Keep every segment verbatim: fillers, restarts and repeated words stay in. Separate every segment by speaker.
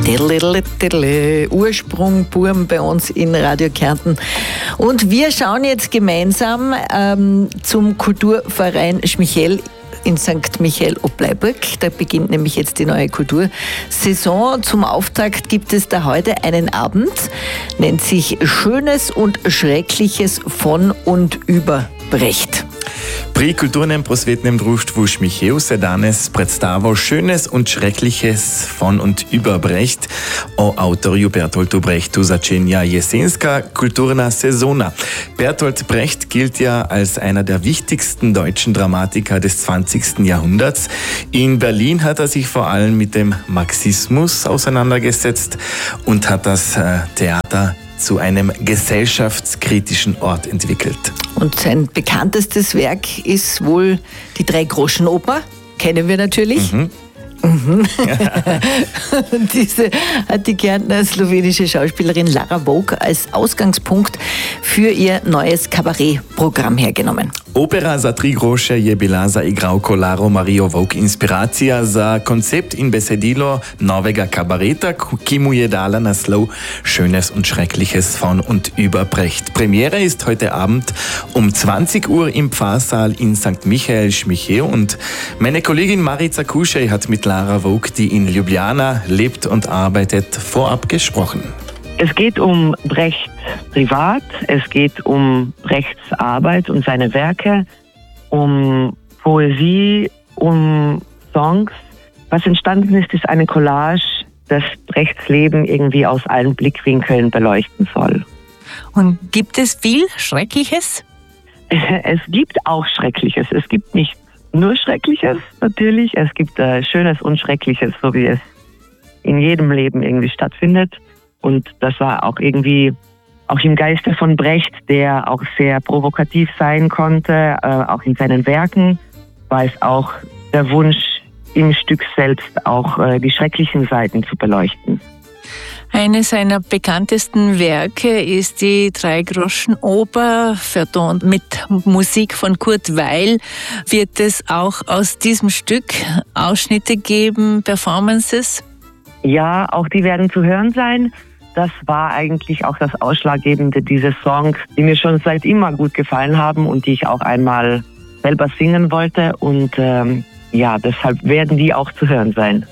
Speaker 1: Ursprung Burm bei uns in Radio Kärnten. Und wir schauen jetzt gemeinsam ähm, zum Kulturverein Schmichel in Sankt Michael ob Bleiburg. Da beginnt nämlich jetzt die neue Kultursaison. Zum Auftakt gibt es da heute einen Abend, nennt sich Schönes und Schreckliches von und über Brecht.
Speaker 2: Pri kulturnem prosvetnem društvu Šmichel se danes predstavo Schönes und Schreckliches von und über Brecht. O autorju Bertoltu Brechtu začenja jesenska kulturna sezona. Bertolt Brecht gilt ja als einer der wichtigsten deutschen Dramatiker des zwanzigsten Jahrhunderts. In Berlin hat er sich vor allem mit dem Marxismus auseinandergesetzt und hat das äh, Theater zu einem gesellschaftskritischen Ort entwickelt.
Speaker 1: Und sein bekanntestes Werk ist wohl die Drei-Groschen-Oper. Kennen wir natürlich. Mhm. Mhm. Und diese hat die Kärntner slowenische Schauspielerin Lara Vovk als Ausgangspunkt für ihr neues Kabarettprogramm hergenommen.
Speaker 2: Opera za tri groše je bila za igralko Laro Marijo Vovk inspiracija za koncept in besedilo novega kabareta, ki mu je dala naslov Schönes und Schreckliches von und über Brecht. Premiere ist heute Abend um zwanzig Uhr im Pfarrsaal in Sankt Michael Schmichel und meine Kollegin Marica Kuschej hat mit Lara Vovk, die in Ljubljana lebt und arbeitet, vorab gesprochen.
Speaker 3: Es geht um Brecht privat, es geht um Brechts Arbeit und seine Werke, um Poesie, um Songs. Was entstanden ist, ist eine Collage, das Brechts Leben irgendwie aus allen Blickwinkeln beleuchten soll.
Speaker 4: Und gibt es viel Schreckliches?
Speaker 3: Es gibt auch Schreckliches. Es gibt nicht nur Schreckliches, natürlich. Es gibt äh, Schönes und Schreckliches, so wie es in jedem Leben irgendwie stattfindet. Und das war auch irgendwie, auch im Geiste von Brecht, der auch sehr provokativ sein konnte, äh, auch in seinen Werken, war es auch der Wunsch, im Stück selbst auch äh, die schrecklichen Seiten zu beleuchten.
Speaker 4: Eines seiner bekanntesten Werke ist die Drei-Groschen-Oper, vertont mit Musik von Kurt Weill. Wird es auch aus diesem Stück Ausschnitte geben, Performances?
Speaker 3: Ja, auch die werden zu hören sein. Das war eigentlich auch das Ausschlaggebende, diese Songs, die mir schon seit immer gut gefallen haben und die ich auch einmal selber singen wollte. Und ähm, ja, deshalb werden die auch zu hören sein.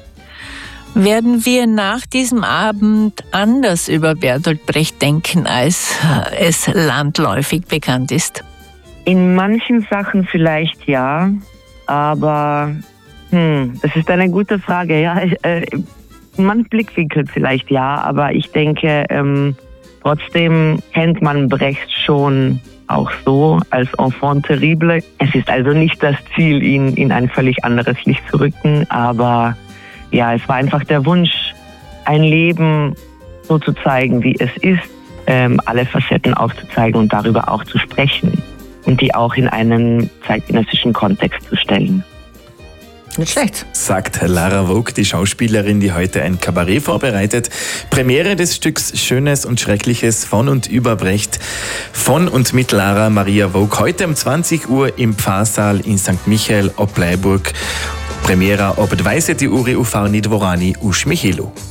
Speaker 4: Werden wir nach diesem Abend anders über Bertolt Brecht denken, als es landläufig bekannt ist?
Speaker 3: In manchen Sachen vielleicht ja, aber hm, das ist eine gute Frage. Ja, äh, man Blickwinkel vielleicht ja, aber ich denke, ähm, trotzdem kennt man Brecht schon auch so als Enfant terrible. Es ist also nicht das Ziel, ihn in ein völlig anderes Licht zu rücken, aber ja, es war einfach der Wunsch, ein Leben so zu zeigen, wie es ist, ähm, alle Facetten aufzuzeigen und darüber auch zu sprechen und die auch in einen zeitgenössischen Kontext zu stellen.
Speaker 1: Nicht schlecht.
Speaker 2: Sagt Lara Vovk, die Schauspielerin, die heute ein Kabarett vorbereitet. Premiere des Stücks Schönes und Schreckliches von und über Brecht von und mit Lara Maria Vovk heute um zwanzig Uhr im Pfarrsaal in Sankt Michael ob Bleiburg. Premiera ob dvajseti uri u farni dvorani u Šmichelu.